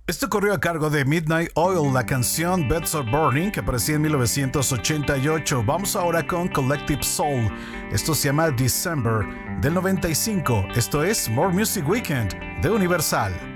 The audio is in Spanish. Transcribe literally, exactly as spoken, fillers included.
Esto corrió a cargo de Midnight Oil, la canción Beds Are Burning, que aparecía en mil novecientos ochenta y ocho. Vamos ahora con Collective Soul. Esto se llama December del noventa y cinco. Esto es More Music Weekend de Universal.